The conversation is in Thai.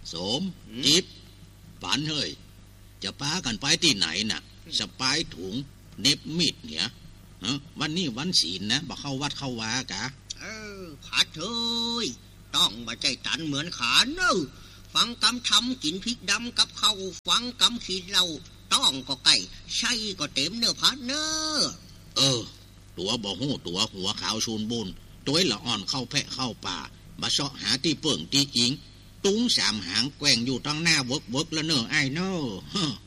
สมจิบฝันเฮ้ยจะป้ากันไปที่ไหนน่ะสปายถุงเน็บมีดเนี่ยวันนี้วันศีลนะบอกเข้าวัดเข้าวากะผัดเฮ้ยต้องมาใจตันเหมือนขานเนอะฟังกำทำกินพริกดำกับข้าวฟังกำขีดเหล้าต้องก็ไก่ใช่ก็เต็มเนื้อพัดเนอะตัวบ่หูตัวหัวขาวชูนบุญตัวละอ่อนเข้าแพะเข้าป่ามาเสาะหาที่เปิ่งที่อิงตุ้งสามหางแกว่งอยู่ตั้งหน้าเวิร์กแล้วเนอะไอ้เนอะ